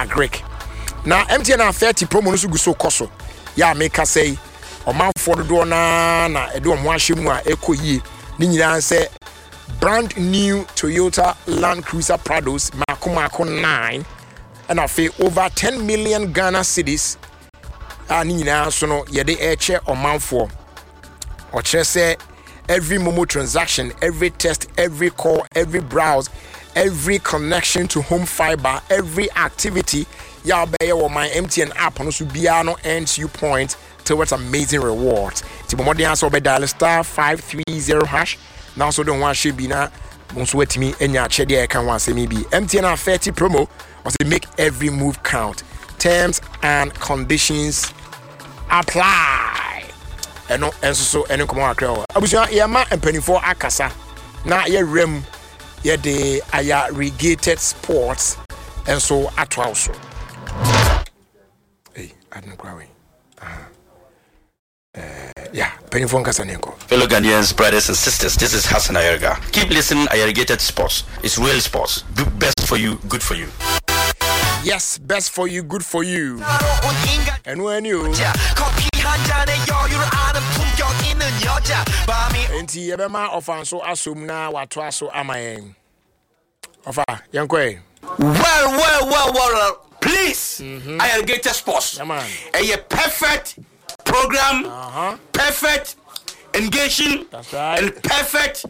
Agric. Now MTN 30 promo no so gu so koso. Ya make say omanfo do na edo omo ahwemu a ekoyie. Ni nyina say brand new Toyota Land Cruiser Prados Mako 9 and afi over 10 million Ghana cedis. Ni nyina so no ye de eche omanfo. O chere say every Momo transaction, every test, every call, every browse, every connection to home fiber, every activity, y'all be on my MTN app on Subiano earns you points towards amazing rewards. Timomodi answer be dial *530#. Now so don't want should be na most wait me and ya chedia I can want say maybe MTN 30 promo was to make every move count. Terms and conditions apply. Eno enso eno komo akra abusia ye ma empanifo akasa na ye rem ye de aya regated sports enso atwa so adno kwawe yeah empanifo nkasa nenko. Fellow Ghanaians, brothers and sisters, this is Hassan Ayerga. Keep listening. Irrigated Sports, it's real sports. Best for you, good for you. Yes, best for you, good for you. And when you Enti yebema ofanso asumna watu aso amayen. Ofa, yankwe. Well. Please, Irrigated Sports. Yeah, A perfect program, perfect engaging, that's right. and perfect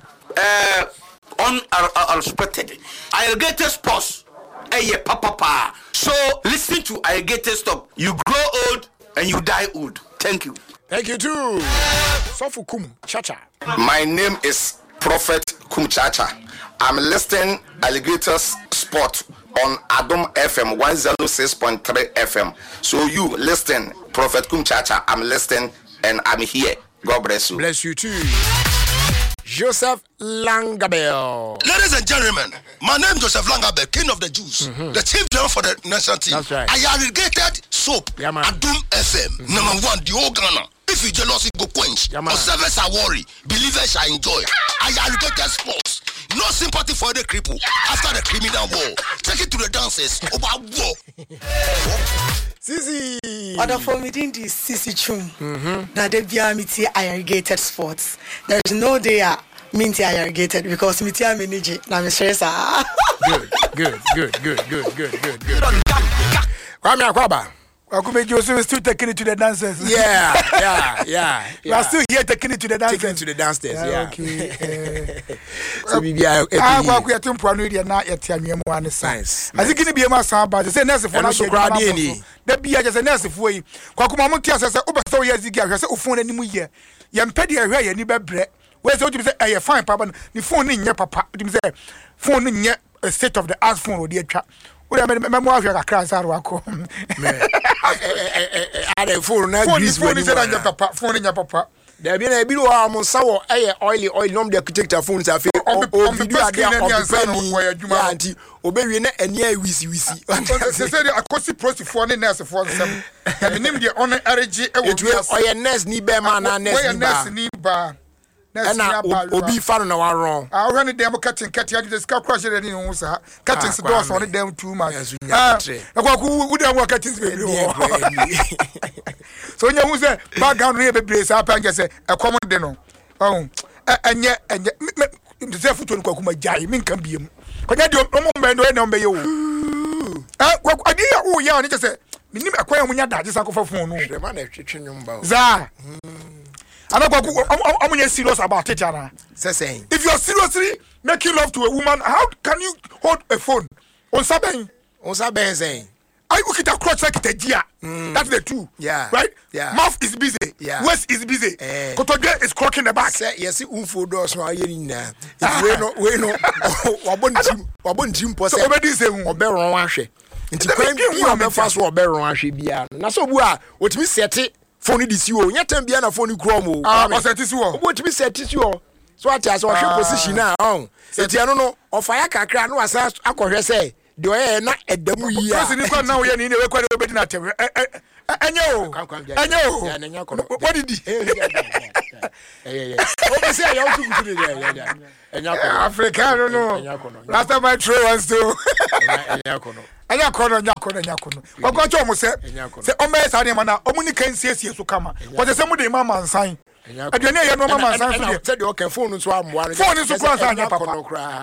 unexpected. Irrigated Sports. Papa. So listen to Irrigated Stop. You grow old and you die old. Thank you. Thank you too. Sofu Kum Chacha. My name is Prophet Kum Chacha. I'm listening Alligators Sport on Adom FM 106.3 FM. So you listen, Prophet Kum Chacha. I'm listening and I'm here. God bless you. Bless you too. Joseph Langabel. Ladies and gentlemen, my name is Joseph Langabel, King of the Jews, the chief general for the national team. That's right. I irrigated soap, Yeah, man. Adum FM, number 1, the whole Ghana. If you jealousy, go quench. Yeah, man. Observers are worried, believers shall enjoy. I irrigated sports. No sympathy for the cripple after the criminal war. Take it to the dancers. About war. Sisi. Other for me in this Sisi Chum. Now they be amity irrigated sports. There is no day minty irrigated because me tia manage na me stress Good. Kwame Akwaba. Akume Joseph is still taking it to the dancers. Yeah. We are still here taking it to the dancers. Taking it to the downstairs, yeah. Okay. So we be out. Aku ya tumpo anu dia na yete anwem wan sa. Aziki ni bi ma san ba say nurse for na so crowd ni. Da bia je say nurse for yi. Kwakuma mo tia say obesa we aziki ahwe say ofon ani mu ye. Ye mpede ahwe ye ni bebre. We say you say eh fine papa ni phone ni nye papa. You say phone ni nye state of the art phone o de atwa. We me ahwe ka kra sa ro akọ. Ada phone na grease phone is na papa phone nya papa. There be na bi lo am sawo oil nom de architecture phone sa fe o video ade on the anti obewie na eni wisi say say akosi prosifo ne nurse for nsem na nim de on RG e wo oye nurse ni be ma na nurse ni ba na obi fa no na wa wrong when dem cutting ade the scalp crush dey no sa cutting the doors on them too much akwaku we dem cutting baby so nya hu say background no be brace up and say ekom de no enye say futu no kwaku ma jai min kan biem kwanya de omo mbe no e na mbe ye o kwaku ade ya o ya ni say minim akwanya munya daje sa kofa fon no ma na twetwe nyum ba za I'm serious about it, Jana. If you are seriously making love to a woman, how can you hold a phone on Sabeng? Saying. I look at a crotch like a deer. That's the two. Yeah. Right? Yeah. Mouth is busy. Yeah. Waist is busy. Kotoge is crocking the back. Yes, unfo doors no aye ni na. We no. Wabon team po say. So obedi say oberon ahwe. Nti kwan bi o be fa so oberon ahwe bia. Na so bu a otimi sete phone this you nya time bia na phone chrome o o set this you o to be set this you so at as o hwe position na eti eno no o fire kakra no asa akohwe say de o ye na edamu yi a person ko na wo ye ni we kwa obedi na tem enye o what did he o be say ya o tugu tugu de enya ko African no last time I try once too enya ko no anya kono kwa cho mo se o me sa ne ma na o mu ni kan siesie so kama ko se mu de mama nsan aduane ye no mama nsan so de se de o kan phone so amwa phone so kwa sa anya papa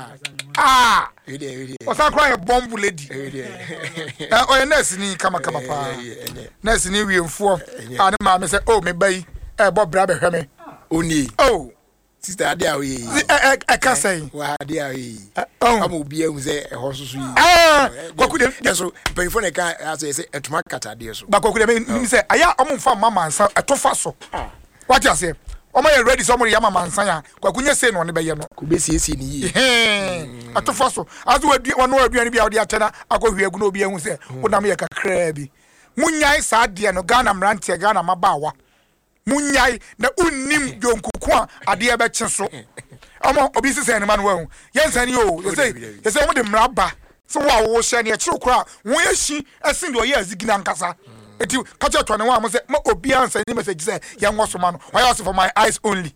o sa kwa ye bomb lady o ye nurse ni kama pa nurse ni wiemfo ane ma me se o me bai bo bra be hwe me oni sister adia we can say wa adia we am obi ehun se ho so yi kwaku de so penfo ne kan say etuma kata de so ba kwaku de me say aya omfa mama nsa etofa so what you say omo ye ready so mo ya mama nsa ya kwaku nye say no ne be ye no ku be siesie ni yi etofa so azu wonu aduane bia odi atena akohwe agu no obi ehun se wonam ye kakra bi munyai sa de no Ghana mrantie Ghana mabawa munyai na unnim jonkuku a ade be kyeso omo obi sise ne man wa yensani o yese mo de mraba so wa wo hye ne e kire kura wo yehyi asin de o ye azigina nkasa eti kacha to ne wa mo se ma obi ansa ni message say ye nwo so ma no why was for my eyes only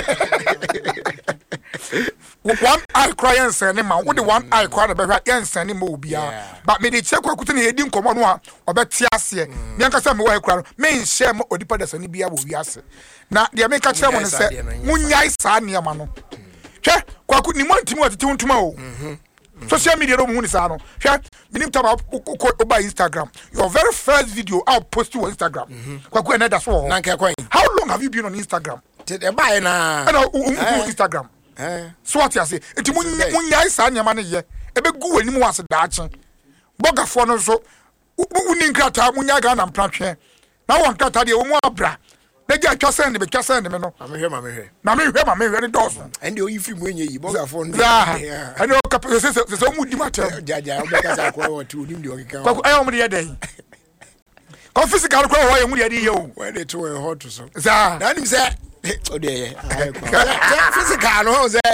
one eye cry and ne ma wo de one eye cry be hwa yensa ne ma obi a but me de check kwakuta ne edi nkomo no a obeti ase me nkasa me wa kura me nhye ma odipa da sani bia bo wi ase na de me kacha mo ne se munyai sa ne ma no hwe kwaku ni mo ntimi wa tete ntuma o social media no mu ni sa no hwe minim taba oba Instagram your very first video I'll post to Instagram kwaku ene da so na nke kwan how long have you been on Instagram te buy na Instagram so what you say enti munyai sa nyama ne ye ebe gu wani mu wase daache bogafo no so uni nkrata munyai ga na mpratwe na won nkrata de wo mu abra beja twase ne be twase ne me no amehwe na mehwe ne doso ende o yifi mu enye yi bogafo no ene o kap se mu di matem jaja o be kasa ko wo tu nim de o kika kwa ayo mu de dey ko physical ko wo ye mu de ye o we de to e hot so za na nim se o de ye physical no say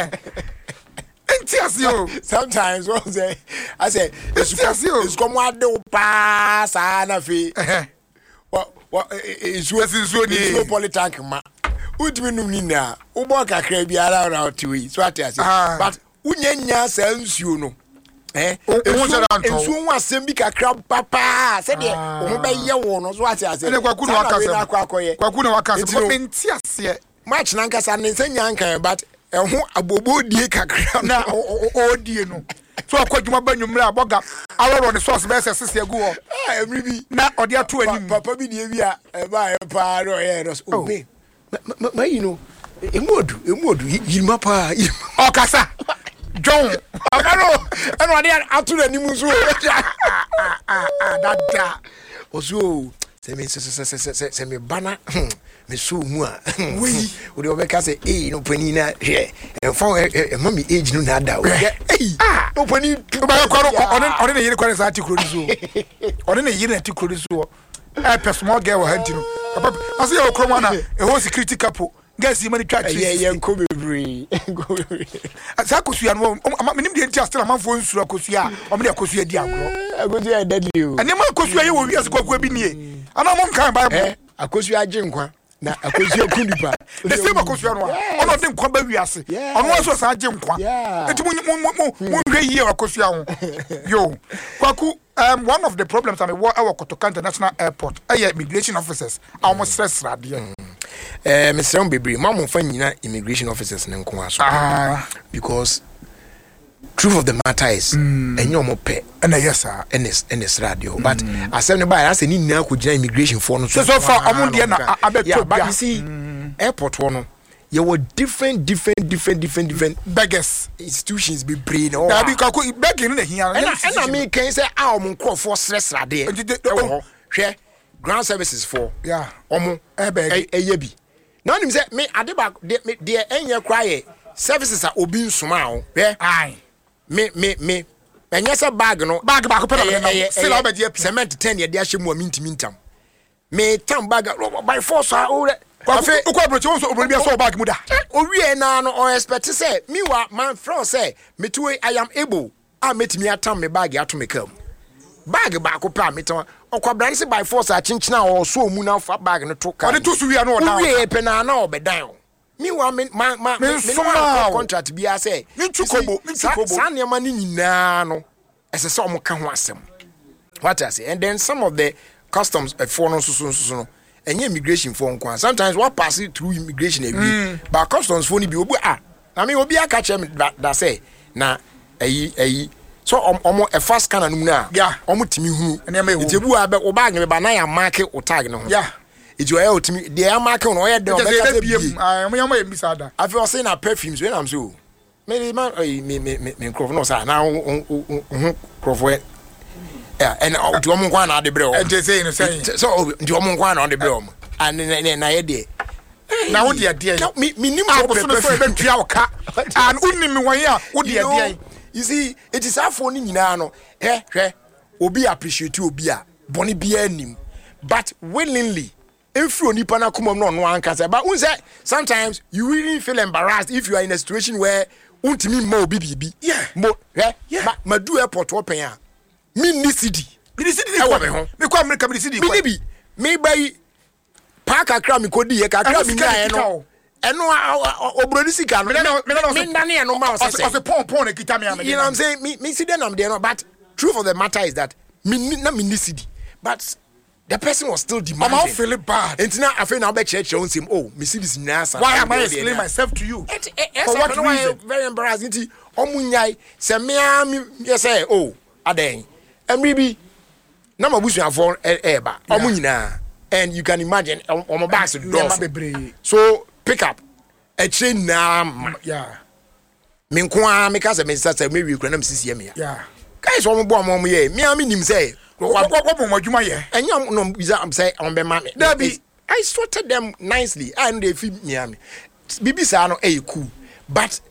entiasio sometimes what say I say it's come what do pass na fi what is no polytank ma utimi num ni na ubo kakra bi ara ra tiwi so ati but unyanya sansuo no ensuo asem bi kakra papa se de o be ye wo no so ati kwaku no wakasa so entiase match na nkasa ne nsanya nkan but eho abobo die kakra na o die no so akwadwuma banwumre aboga aworo ne sauce be sese agu ho emri bi na ode ato anim papa bi die bi a e ba e pa ro ye no o be ma you know emodu yirma pa o kasa John akaro eno ade ato anim so dada oso se me bana me so mu a we o de obeka say no pani na hwe enfo mami age no na da o no pani ba kwaro one ne yire kwaro sa ati kuro so one ne yire ati kuro so small girl hanti no papa ase ye okro na e ho security couple guys you many try to ye nko bebre asa kosua no menim de ntia still amanfo nsura kosua o me de kosua di agro agodu e deadly o ane ma kosua ye wo wi ase kokwa bi nie ana mo nkan bible akosua agye nkwa na akosua kundipa the same akosua no ono de nkwa ba wi ase ono aso sa agye nkwa enti mo hwe yi akosua ho yo kwaku one of the problems am our Kotoka International Airport immigration officers almost stress radio Mr. Mbebri mamu fa nyina immigration officers ne nko aso because truth of the matter is enyo mo pe na yes sir ns radio but asem ne ba ase ni nyina ko gina immigration for no so far omunde na abeto but you see airport one you were different beggars institutions be brain or na be kako begging na hia na me can say omo nkrofo stress rade hwe ground services for omo eyebi na onim say me adeba de enye kwaye services are obi nsoma o hwe me enye say bag ba ko pe still obedi cement 10 ye de ahye mu amintimi ntam me tam bag by force o Kwafe ukwa broche won so obrobi aso bag mu da owie na no o expect say me wa man friend say me to I am able metimi atam me bag ato me kam bag ba ko pa meton okwabran se by force a chinchina o so mu na fa bag no to ka o de to so wi na o da owie pe na na obedan me wa me contract bia say me chukobo sa ne ma ni nyina no as a some can wasem. What I say, and then some of the customs for no and immigration for one. Sometimes what passes through immigration but customs for be I mean obi aka catch that say na so a fast scan na yeah timi hunu and me ebu abe o bag me ba na ya mark o tag no yeah it you timi dey mark no ye dey o be I mi sada I feel say na perfumes when I'm so me crop no say na crop yeah and do omo kwa na de bre o and they say no say so do omo kwa na de bre o and na ye dey na wo de dey me nim so be tua wo ka and unnim me wan ya wo de dey you see it is afo ni nyina no hwe obi appreciate obi a boni bia nim but willingly if you nipa na komom no anka but un say sometimes you really feel embarrassed if you are in a situation where untimi ma obi bibi yeah mo yeah ma do airport open a me city e wo me ho me kwa America me city me bi me buy park akra me kodi ye kakra me nya no eno obrodi sika no me na ne eno ma o say pon e kita me am you know what I'm saying me see them there no but truth of the matter is that me city but the person was still demanding. I'm feel bad. And now I feel now be church on him. Oh, me see this nasa. Why am I explaining myself to you? For what reason? Very embarrassing. Omunyai se me am yes say oh aden. And maybe na mabusu afon eba. Omunyina. And you can imagine on my back so pick up a chain na yeah. Me nko me ka se me say me wi kura na me sisi me ya. Yeah. Guys wo mo bo mo ye. Me am nim say what adwuma ye enyam no biza am say on be ma me I sorted them nicely and they feel me am bibi sa no cool but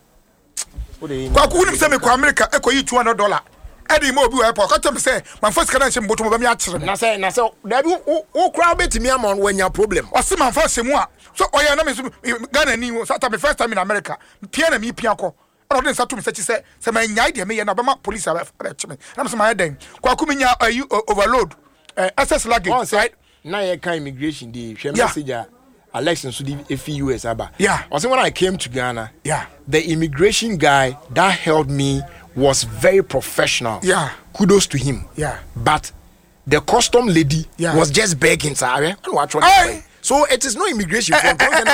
kwa ku nim say me kwa America ekoyi $200 edi mo obi wa airport ka tell say man first can say mboto mo ba me akire na say da bi o crowd betimi am on wanya problem o se man first mu a so oya na me so Ghana ni so that my first time in America pia na me pia ko I don't to me say my nyai de me na be ma police aba chime na me say my den kwa ku menya overload access luggage right na ye kan immigration dey share message election so the US aba yeah also when I came to Ghana yeah the immigration guy that helped me was very professional yeah kudos to him yeah but the custom lady was just begging sir so it is no immigration from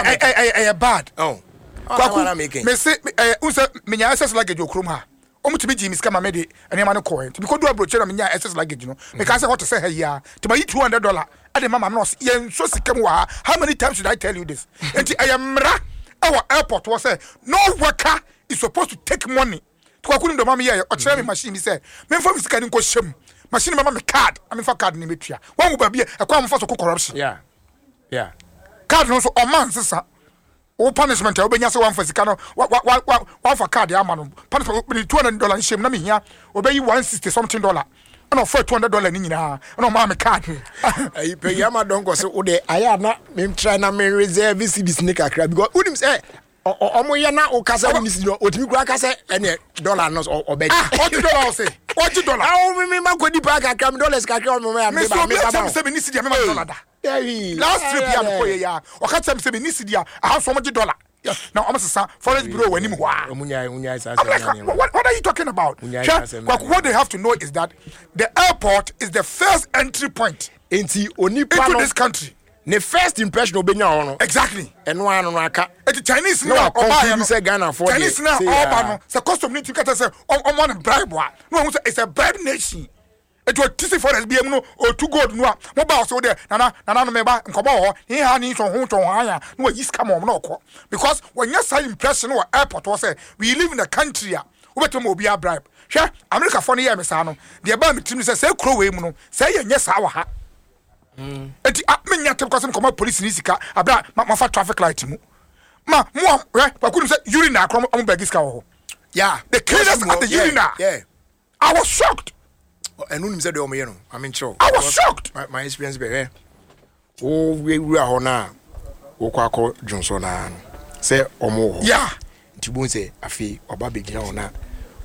bad oh me say unse me nya access luggage okrom ha omutimi ji miska ma me de enema no coin to because do abroche na me nya access luggage no me can say what to say here to my $200 ade mama no yen so sikam wa how many times should I tell you this enti ayamra our airport was say no worker is supposed to take money to akunu do mama here o chere me machine me say me for miska ni ko shem machine mama me card I mean for card ni metua wan go ba bia e kwa mfa so corruption yeah card no so o man sisa o punishment obenya se wan for sika no wa for card ya ma no punishment $200 shame na me hia obeyi $160 something and for $200 ni nyina no ma me card ai pe ya ma don ko se o de aya na me try na me reserve CDs ni kakra because unim say omo ye na o kasa ni si o timi kura kasa ene dollar no obeji $40 say $40 ah me ma ko di pa kakra me dollars kakra me ba me say me ni si dia me ma dollar da last trip ya me ko ye ya o ka tell me say me ni si dia how so much dollar now almost say forest bureau when him wa what are you talking about what they have to know is that the airport is the first entry point into this country the first impression obenya ono exactly eno anu no aka the Chinese now oba say Ghana for Chinese now oba no say custom need to get say on one bribe wa no say it's a bribe nation it was tisi for us BM no or too good no mo ba so there nana no me ba nkoba ho he ha ni so ho twon anya no yi scam mo no ko because when you say impression or airport was say we live in a country a obeto obi a bribe hwe America for no ye me sa no de ba me tim say kro we mu no say ye nye sa wa ha enti menya tem kwasem koma police ni sika abra ma fa traffic light mu mo wakunu say urine akrom am bagiska wo yeah the cleaners at the urine yeah I was shocked and who said the omo no I mean sure I was shocked my experience be here oh we ho na wo kwa ko Johnson na say omo yeah ntibun say afi oba begina ho na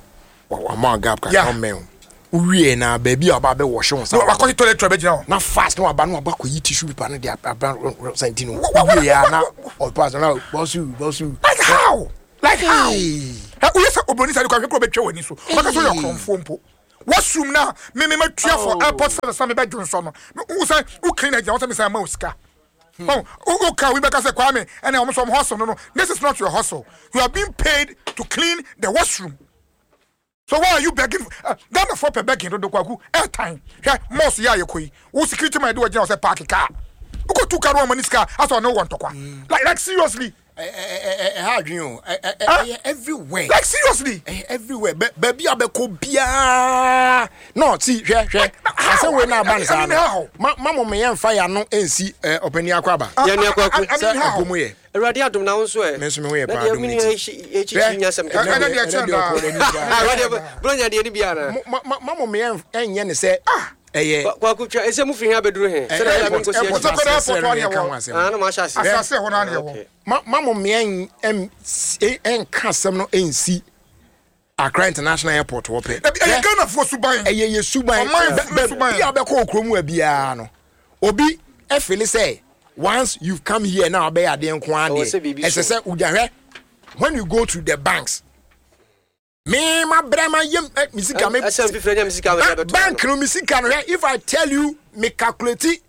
wa ma gap ka come men uwie na baby oba be wash won sa wa ko toilet trouble begina na fast na aba no ko yi tissue paper no dey aban santino uwie ya na o pass na bosu like how we say oboni say ko betwe wani so maka so your kronfo mpo washroom now me tua for airport service me be Johnson no who say who clean agent what me say Mauska who can we be say Kwame and I'm some hustle no this is not your hustle you are being paid to clean the washroom. So why are you begging? Ghana for begging to do kwaku airtime. Yeah, most ya yekoi. Who security man do a say park car. Who go 2 car money car? As I no want to kwa. Like seriously. How do you everywhere? Like seriously. Everywhere. Baby abeko bia. No, see, I say we na ban sa. Mama me yan fire no ensi openi akwaba. Ya ni akwaku. Say akomu ye. Awurade adom na wonso e. Me so me we pa adom. adom. Na de nyasem ke. Awurade bronya de ni bia na. Mama me yan enye ne say kwaku twa ese mu firi ha beduru he. Se da me ko si ah no ma sha se. Asase ho na ne wo. Mama me en kasem no ensi Accra International Airport wo pe. Ghana for suban. Ye suban. Bia abeko okromu abia no. Obi e feel say once you've come here now be ade nko ade. Ese say ujahwe when you go to the banks. Me my brema yem misika me bank no misika no if I tell you me calculate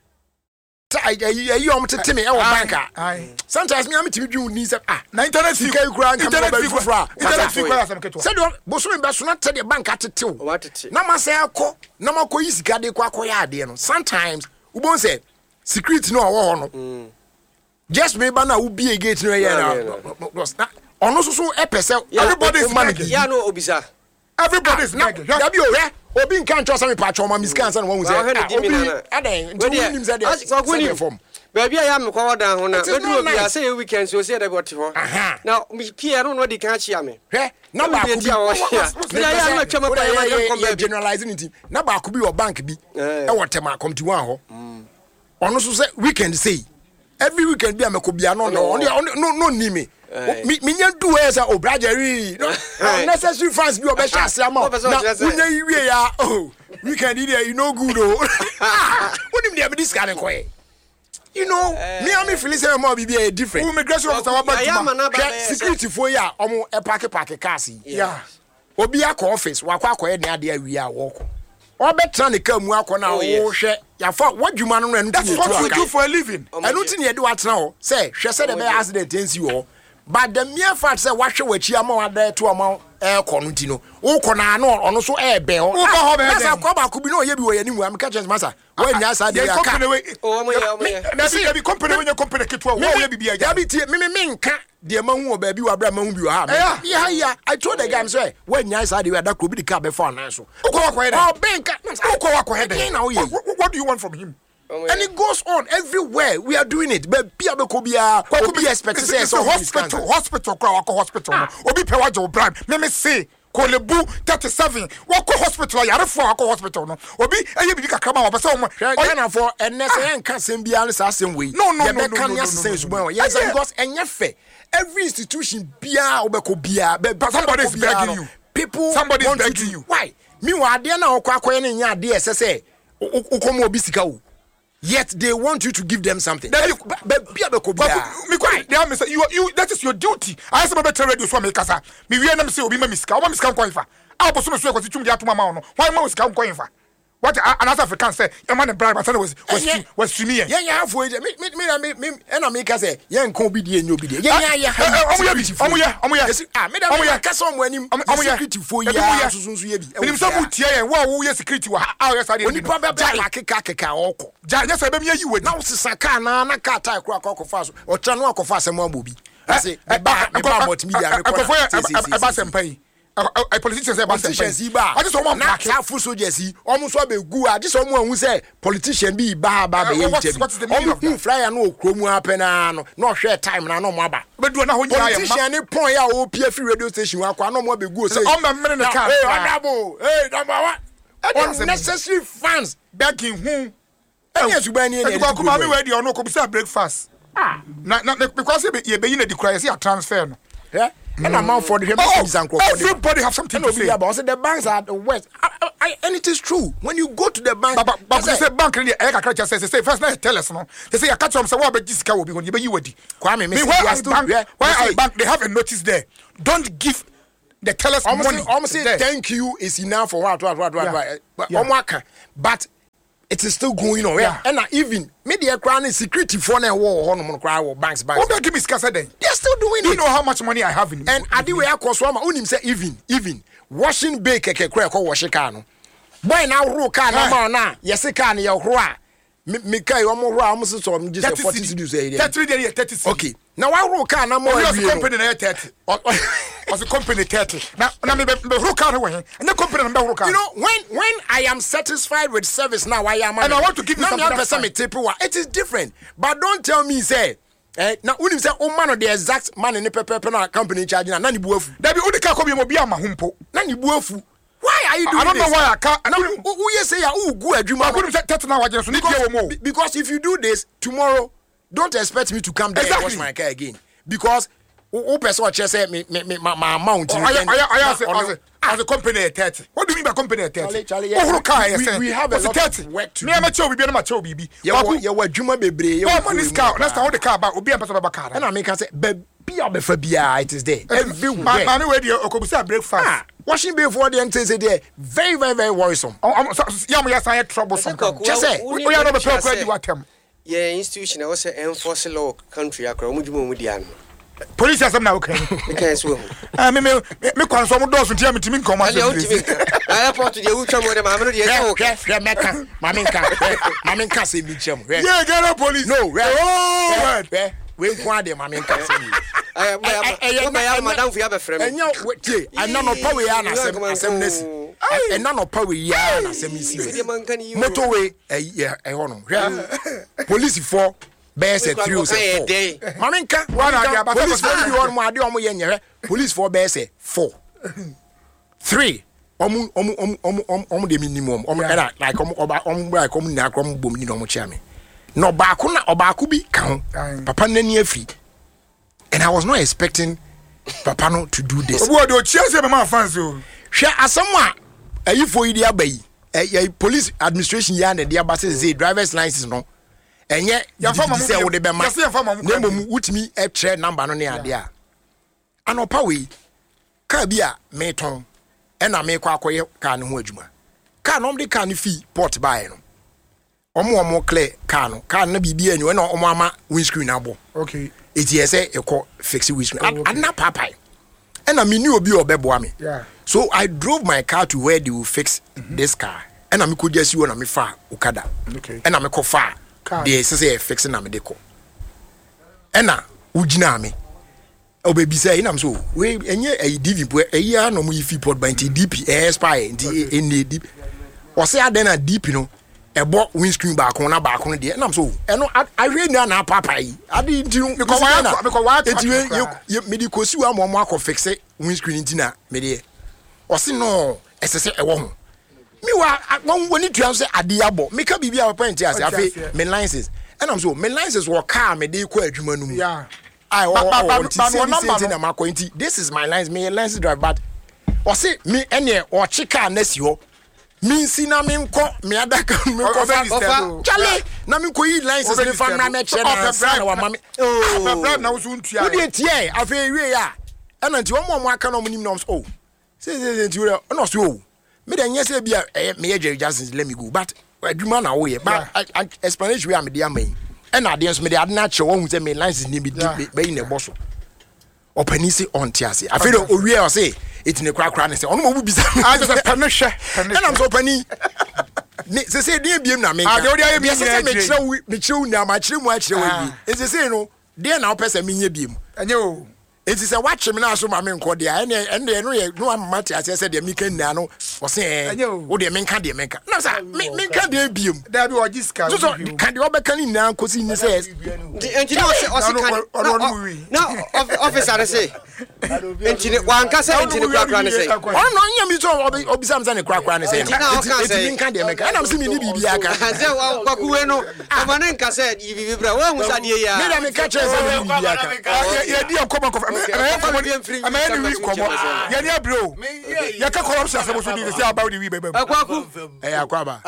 you am tete me e wo banka sometimes me am timi dwu ni say na internet fee kura nka internet fee kura some keto say do boso me be so na tete bank atetew na ma say akọ na ma kọ yisika de kọ akọ ade no sometimes we bon say secret no wo ho no just me ba na wo be gate no here na ono so e pese everybody is begging ya no obisa everybody is begging ya bi o re obi nkan tro me pa choma miskan san won say obi adan do nim say dey form baby ya me kwa wadan ho na bedu obi ya say weekend so say dey got ho na mi pia no dey kan chia me na ba ku bi ya na twema pa ya generalizing it na ba ku bi your bank bi e wotema committee one ho ono so say weekend say every weekend bi ameko bia no ni me me nya do e say obrajeri no necessary funds bi obe sha ase ama na unya yiwe ya weekend there you no good onim dey be this kind of koy you know me am feel say more be different immigration officer wa back security for ya omo e park cars yeah obi akọ office wakọ akọ e ne ade awi a woko obetra ne ka mu akọ na wo hwe ya fa wadwuma no no enu that's what you do for a living enu ti ne ye de watena ho say hwe say de be accident ensi ho but the mere fact say wahwe wachi ama wada to ama kono ti no wo kona no ono so ebe ho wo ho be na kwa ba ku bi no ye bi wo ye ni mu am ka chance masa wo nya sa de ya ka na see be company when you company ketwa wo ye bibia ya bi tie me nka de ma hu oba bi wa bra ma hu bi ha yeah I told the guy say wo nya sa de ya da ko bi de ka be for na so wo kwa kwa he oh benka wo kwa he what do you want from him? And it goes on everywhere. We are doing it. But be able to be expect to say hospital crowd hospital. Obi pe wajo brand. Me say Kolebu 37. Wako hospital ya refo wako hospital no. Obi eye bibi kakra ma wapese omo. Ghana for NSA en kan bia no same way. No. Yes, because enye fe. Every institution bia obeko bia. Somebody is begging you. People somebody is begging you. Why? Me wa ade na okwakoye ne nya ade say ukomo obi sika wo. Yet they want you to give them something. That is your duty. I say better radio so make kasa. Me we na me say obi ma miska. O ma miska ko ifa. A bo so so ko titum dia to mama no. Why ma miska ko ifa? What another African say, a man and bribe my son was to me. Yeah, for it. Me and I make us say, young Kobe, and you be there. Yeah. Security for you. And some tia, wow, yes, security. Yes, I didn't probably like a kaka. Yes, I be you would now Sakana, Nakata, crack of fast, or Chanwak of fast and one movie. I say, about me, I pass and pay. A politician say politicians I just want na tafu soldiers almost wa be gu I just want who say politician be ba be what's the meaning of that flyer no okromu apena no hwe time na no mo aba be do na ho nya ya politician ni pon ya o pia free radio station wa kwa no mo be gu say on me the car hey number 1 unnecessary fans begging who any subani any go come me we dey no ko be say breakfast na because you be in the cry say transfer no yeah. And amount for the everybody have something to say about the banks are the west. And it is true. When you go to the bank, but you say bank really say first now tell us no. They say I catch them say what be this will be when you ready. Kwame, why bank they have a notice there. Don't give they tell us money. Almost say thank you is enough for what. But it is still going on. Yeah. And even media crown is security for na war on banks. What do give me scassa then? They're still doing it. You know how much money I have in. And I do we akoswa ma unim say even washing bay keke kra ko wash car no. Boy now ro car na na yes car na your ro a me kai omo ro almost so just 40 cedis a day. 30 cedis. Okay. Now I ro car na more company na 30. Was a company 30. Now me ro car we and the company na ro car. You know when I am satisfied with service now I am and I want to give you something. It is different. But don't tell me say now when you say man the exact man in the paper na company charge na ni buafu. That be odika ko bi mo bia ma humpo. Na ni buafu. Why are you doing this? I don't know why I can't. Who you say you go adwuma? Because if you do this tomorrow, don't expect me to come there and wash my car again. Because who person say me my amount. I as a company at 30. What do you mean by company at 30? We have a lot of work to do. Me am a be na cho bibi. You adwuma bebre. This car. That's how the car ba obi am person ba car. And I make say be obefa bia it is there. Everywhere. Man we dey okobusa breakfast. Washing before the end say there very worrisome. Yeah, say troublesome. Just say we are not be credit watem. Yeah, institution I was enforce law country akra mu djuma mu dia. Police has some now okay. Okay, so. Me kwan so mo do so tia me timi nkom ase. I report to the ultra mo dem amno dey say okay. Meka, maminka say bi chem. Yeah, get up police. No, we nkwa dem maminka say me. Madam fi abefrem. Enya wetie, ana no power ya na asem nesi. Ena no power ya na asem isi. Motorway hono. Police for Best 3 or 4. Maminka, police for you on my dear Moyen, police for best 4. 3. The minimum. Like boom, chami. No bakuna or bakubi count. Papa near feet. And I was not expecting Papano to do this. What do you say, my fans? Share as someone. Are you for Idia Bay? A police administration yan and the ambassador driver's license no. And yet, your farmer say, "Would be my name? Would me a trade number on the idea?" And Opawi, Kabia, Mayton, and I make Quakoy can Wojuma. Can only can fee port by no. Or more clear can be and you know, Mama windscreen abo. Okay, it's yes, a call fix windscreen. I'm not Papai. And I mean, you will be a beboami. Yeah. So I drove my car to where they will fix this car. And I'm could just you and I'm far, Ukada. Okay. And I'm a far. They say fixing am deko. Ena ugina me. Obebi say na so we enye a DP a year no mu ifi port by DP expire nti ene DP. O say aden na DP no e bo windscreen back on de na so eno ahwe na papa yi. Ade nti because why eti me di kosi wa mo akọ fixe windscreen nti na me de. O say no esese e wo ho. Me wa need to say adiabo me ka bibia papa nti ase afi me licenses and I'm so me licenses wo car me dey ko adwuma no mu yeah this is my license me license drive but o say me ene o chika na si ho me si na me nko me adaka me ko fa chale na me ko yi license me fa na me che na wa mama bribe na wo so ntua wo dey tie afi wie ya ena nti wo mo aka no mo nim no oh say nti wo no so me dey nyese bia me Jerry Johnson let me go but adwuma na wo ye but explanation we am dey am and na dey so me dey adna che wo hu say me license ni be be na boso opani say on tiase I feel o wie o say it ne kra ne say ono mo bu bisa I just permission and I'm so opani ne say dey biem na me dey dey biem say me chew na ma kire mu a kire we bi say no dey na o pese me nya biem enye o enti say watch me na so ma me nko dia ene no ye no amati ase say de me kan na no o say o de me nka de me nka na say me nka de biem da bi o giska so kan de obeka ni na nkosi ni say enti no o kan no officer say enti ne wan ka say enti ne krakra ne say o no nya mi so obisam say ne krakra ne say enti me nka de me nka na so me ni bibi aka say wa kwakuwe no o ne nka say bibi bra wa hu sa de ya me da me ka che say bibi aka ye di akoma I'm bro. You can corruption. Say about the we baby. Akwaba.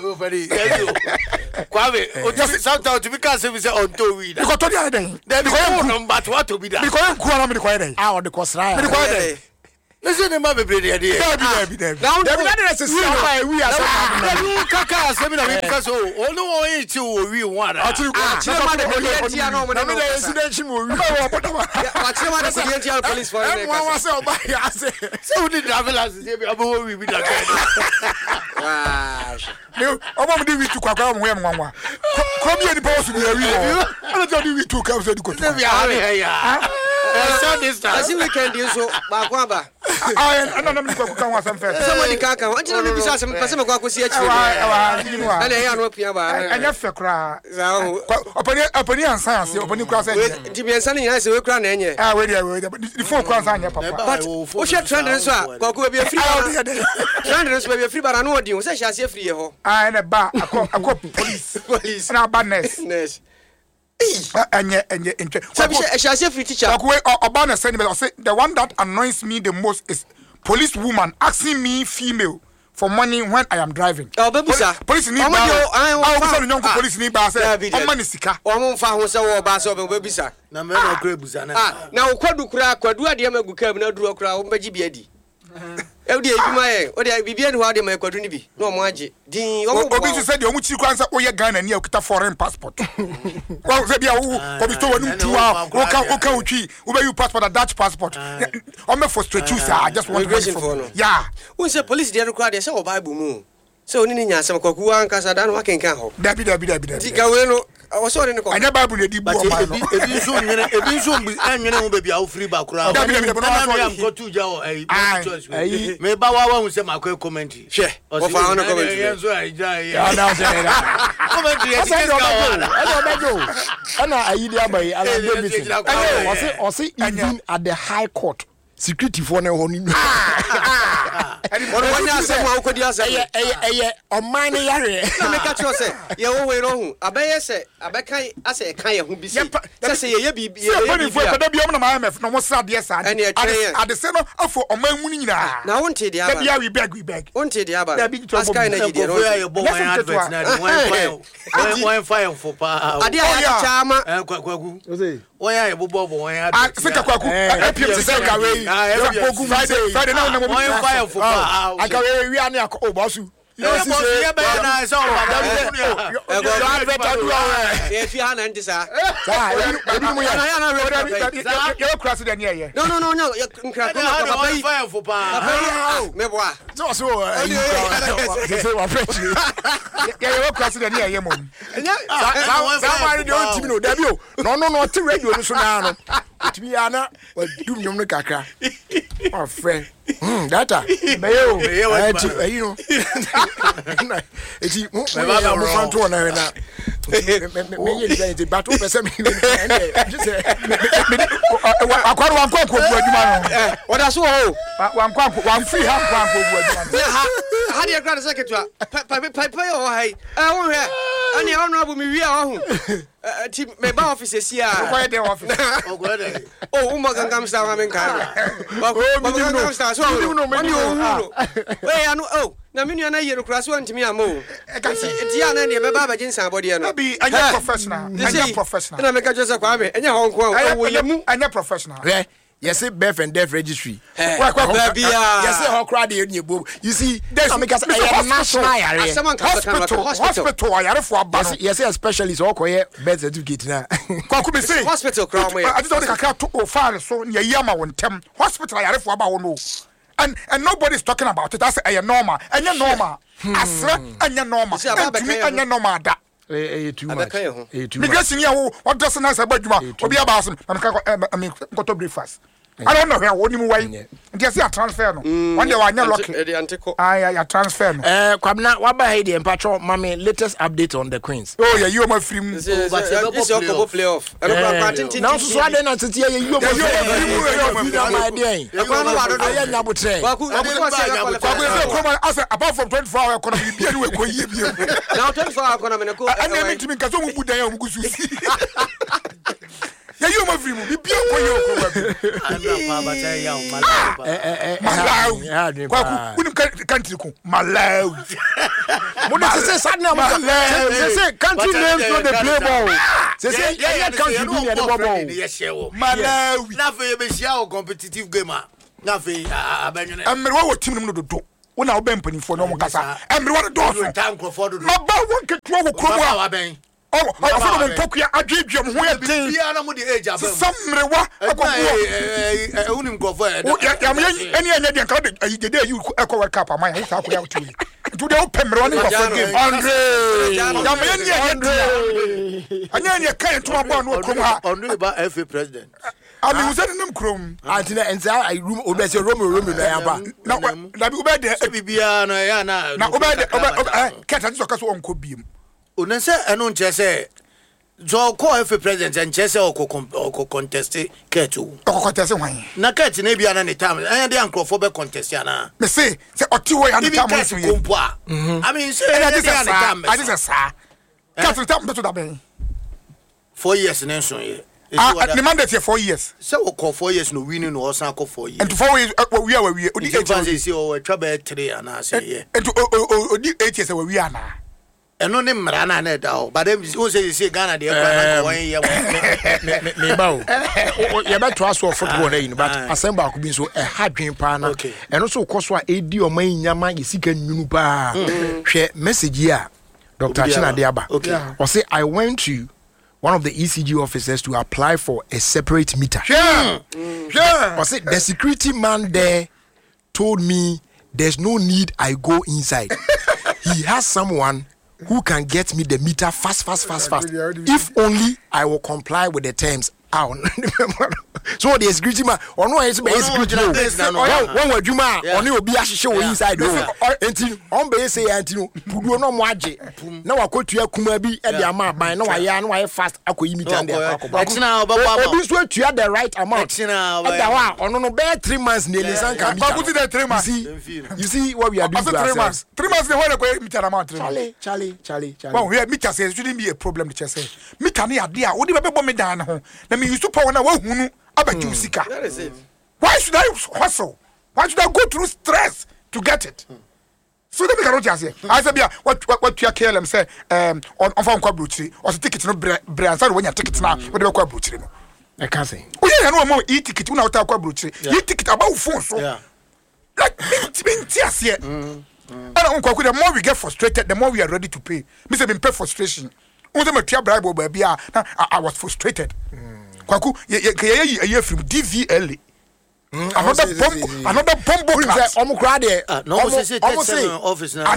Kwame, sometimes we can't say we say on to we. Because to the other day. Then because what to be that. Because Kuala me the quiet day. Ah, the Kosra. Listen, my baby, Debbie. Now, That's a star. We are you kaka seminar because oh no it's you we want. Chile ma de police no mo no. Residential movie. Chile ma de police for me. One was I say. So the travelers we be that. No, I'm going to Kwakwa Mwanwa. Come here, the boss will be a real. I'm going to two comes to go to I see we can do so. Bakwamba. I don't know what I'm saying. Somebody kaka. Want to be some person go see actually. And I know pia ba. And you feel cry. Upon your science, upon your cross. To be sending us we cry na enye. Ah, wait, the phone cross on your papa. But o she trend so kwaku be free. Trend so be free but I know odin. Say she free ho. Ah, and a bar, I call police. And our badness. And the one that annoys me the most is police woman asking me female for money when I am driving. Police need police need money sika. Now kwadu kura kwadu ade magu kam na duro kura o mbaji biadi. E dey eduma e o dey bibia ni ho ade ma kwadu ni bi na o mo age din o obi to say dey o mu chi kwansa o ye Ghana ni akita foreign passport. Well say bia o bi to wonu tuwa o ka utwi o be you passport a Dutch passport. O me frustrate you sir, I just want to yeah. Who say police dey kura dey say o Bible mu. So ni nya asem kwaku an kasa da no akenkan ho. Dabi. Tika we no I was sorry no. Anya Bible dey bu o man no. Ebi so anwene ho baby a free ba kura. Dabi na am go to jaw choice. Me ba wa hu se makwa comment. Hwe. O fa ho no comment. Yenso aja ya na say that. Comment e ti go. Ana ayidi abai ala David. O say even at the high court security for na ho ni. One say ma ukodi asa. O man yare. Na me catch you say, ye wo we ro hu. Abaye say, abekan ase kan ye hu bi say. Say ye bibi ye bibi. Say da biom na ma IMF no mo sa de sa. At the say no afo o man mu ni nyina. Na won te de aba. Da bia we beg. Won te de aba. Aska na gidi ro. Ye bo wan advert na one fire for pa. Ade ya chama. Kwaku. Wọ́n yà ìbúbọ̀ bọ̀ wọ́n yà dùn. Sika kwaku. APM ti sẹ́ kàwé yìí. Friday náà wọ́n yẹn fire for pa. Àkàwé wíwá ní àkọ́ bọ́sù. Yóò sì ṣe yẹ bẹ́ẹ̀ náà ẹ̀sọ́ ọ̀rọ̀ bàbá mi. Ẹ̀gbọ́n advert ọdún ọ̀rẹ́. Ẹ fi hàn náà ń ti sa. Ebi mu yẹ. Yẹ kura si dẹ ní ẹyẹ. No. Nkira kọ́ ma bàbá yìí. Fire for pa. Mẹ́bọ̀ a. So ṣe wà fẹ́ ṣe. Yẹ kura si dẹ ní ẹyẹ mọ̀. Sáwọn de o ti mi n'o dẹbi o. Nọ ti radio ni so náà no. Ti mi yà na wa dum nyom ni kakra. Wà fẹ́. Data. Bẹ́ẹ̀ o. Ẹ ti ẹyin no. Eti mo fan to na we na. Me ye design ti battle person me. Akwaro wan kwa bu adwuma no. Oda so ho. Wan free ha kwa bu adwuma. Ha dey grant secretary. Pa yo hai. Won hwe. Ani honorable me wi a ho. Ti me ba office si a. Ko dey office. Oh, uma gangam sta ma men kan. Ba gangam sta so. Oni o. Wey anu oh. Na me nua na yero kura so ntimi amo. Ti ana ne be ba ba jinsan body no. Abi anya professional. Na me ka jose kwa me. Enya ho nko wo yemu. Anya professional. Yes, birth and death registry. Yes, how crowd you see, there's a national hospital. Yes, a specialist or birth certificate now. Hospital crown. I just don't to far so near Yama one tem. Hospital, I have for about no. And nobody's talking about it. That's a normal. And you're normal. And you're normal. And you're normal. Too much. Because what doesn't answer about you? Obi abasim. I mean, go to breakfast. I don't know where what you way. Just a transfer no. One day I lock it. I transfer no. Kwabna waba the patro mommy latest update on the Queens. Oh yeah, you are my free. This is your couple playoff. Now so I don't know you apart from 24 hour economy be anyway go here. Now 24 hour economy go. And they meet me cuz we put down go see. Yeah, you my free be be Malawi. Kwaku country ko Malawi. Say say country names no dey play ball. Say country be dey ball. Malawi. Na fe be share competitive game. na fe abenyo emre wo team no dodo wona wo ben panifo no mo kasa emre wo do so time croford do maba won ketua wo kromo a aben afọ mo mpokua adwedwem ho ya tin bia na mo de age abem samrewa akoko unim croford ya me eni enya de nka de ayigede ayi ekọ world cup amaya wo sa ko ya tuli ntu de wo pemre woni croford game andre ya me eni enya de anya enya kan to abo no kromo ha onu ba FA president ami uzani nem krom antina enza I room obese Romeo na yaba na bi obede bibia na ya na obede keta so kaso onko biem onense eno nchese zo ko FA president nchese o contest ketu o contest wan na ket na bia na ne time anya de ankrofo be contest ya me say oti wo ya ne time so ye I mean say anya de time I just sa ket time to da ben 4 years na so ye the mandate here 4 years. So we call 4 years no winning no osan call 4 years. And 4 years we are odi 8 years say o twa 3 ana say yeah. And odi 8 years we are na. Eno ne mra na na da o but dem o say Ghana dey na 1 year. Me ba o. Ye ba to aso football na yin but assemble ko bi so e hadwen pa na. Eno so koso a edi o man nyama ye sika nwunu pa. Hwe message here Dr. Chinade Aba. O say I went to one of the ECG officers to apply for a separate meter. Yeah. I said the security man there told me there's no need I go inside. He has someone who can get me the meter fast. If only I will comply with the terms. So the security man or no security one word juma oni obi ahihye wo inside enti on be say anti no puduo no mo age na wakotua kuma bi e de ama ban na waya na waya fast akoyi meter de akọ obi so atua the right amount e da wa ono no be 3 months nearly san ka meter bakuti the 3 months you see what we are doing 3 months the whole ko meter amount Charlie well we meter say shouldn't be a problem to say meter na ade a wo de be bo me dan ho na me used to power na hunu abaju sika. That is it. Why should I hustle? Why should I go through stress to get it? So they cannot just say. I said, what you KLM say on phone kwa brutri or ticket no brand so when your ticket na we dey kwa brutri no. I can't say. We no more e-ticket una uta kwa brutri. E-ticket about phone so. Like me here. And the more we get frustrated, the more we are ready to pay. Me say been pay frustration. Unse me tia bribe baby I was frustrated. Kwaku ye from DVL another bomb class omukra de no say office na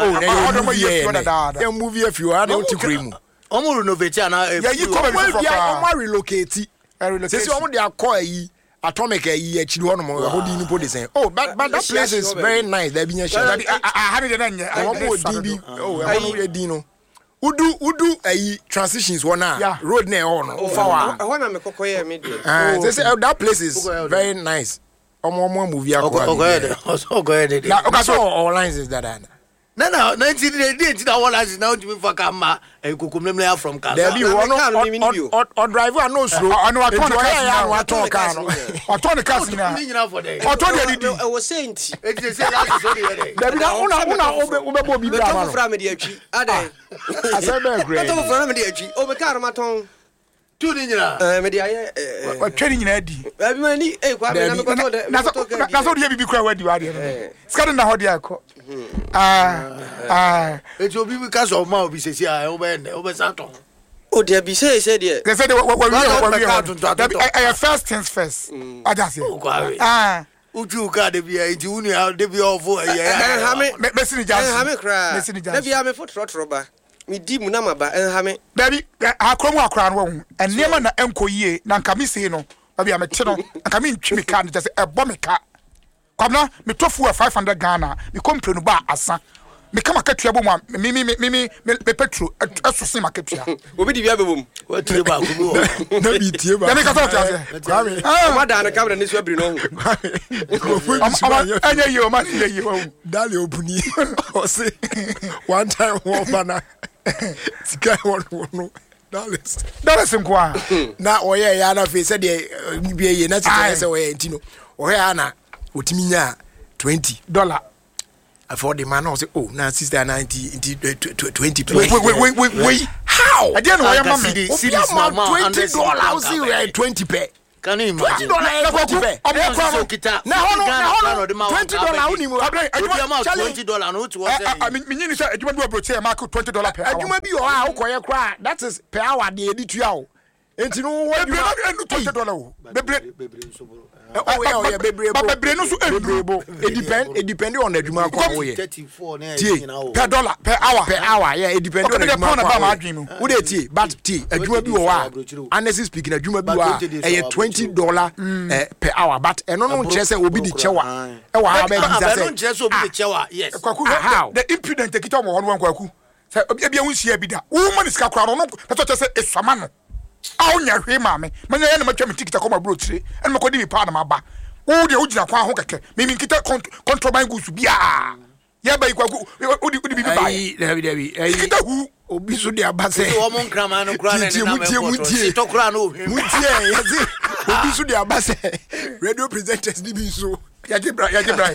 another movie if you are not cream omo renovate na you come and relocate say omo dey call yi atomic yi achiri hono mo hodi ni po dey say oh but that place is very nice there be nya share I had it na omo DB omo we dey no Udu transitions one road near on. I want to kokoye me dey. They say that place is very nice. Omo movie akwa. Go ahead. Now so all lines is that. No 19 days that one is now to me for Kama and Kukumlemle from Kama. There be one or driver no slow. I know I turn car. I turn the car now. I turn the I was saying it is say there be una obebo bi bra ma. From the achi. Ade. I said be great. From the achi. O be car maton. Tu ni nyina. Me dia we twani nyina di. Abi mani kwa me na me ko de. Na so de bibi kwa wadi wadi. Skade na ho de akọ. It's obi because of ma obi sesi a obe sato. Oh there be say there. They said we first things first. I just say. Uju ka de bia iti unu de bia ofo ha me mesini jazz. Ha me kra. De bia me fotrotro ba. Me di mu na maba ha me. Baby akromu akra no wo. Enema na enkoyie na nka me sei no. Baby amete no. Nka me ntwi me ka no just ebo me ka. Kwamna me tofu 500 Ghana. Me kompre no ba asa. Me kama katua bom me petro asose maketua obi di bia bebom watire ba ko na bi tie ba ya me ka so tia kwame wada na kamera ni so abiri no anya yi o ma ni yi o dale obuni o say one time one bana sika one no dale sinkwa na oye ya na fe se de bia ye na tete se oye ntino oye ana otimi nya $20 for the man say oh now sister 20 wait how I didn't know your mommy $20 say 20 pay Can you imagine? $20 $20 per hour. Adwuma bi o a ukoye kra that is per hour de editua o. Enti no wo adwuma $20 bebre bebre no so bebrebo. It depend on adwuma kwa wo ye. 34 na per dollar per hour. Yeah, it depend on adwuma kwa wo de tie but tie adwuma bi wo a honestly speaking adwuma bi wo a $20 per hour but eno no nche se obi di chewa e wa ha ba di say no nche se obi di chewa yes Kwaku the impudent take it on one Kwaku say obi a wunsia bi da woman is kakra no to say esama no a wonya hwe ma me manya ya na matwa me tikita koma bro tire en me kodi mi pa na maba wo de ugina kwa ho keke me nkita contraband goods bia ya ba Kwaku odi bi ba David kita hu obi so de abase wo mon krama no kra na na me to kra no mutie yazi obi so de abase radio presenters ni bi so ya gebra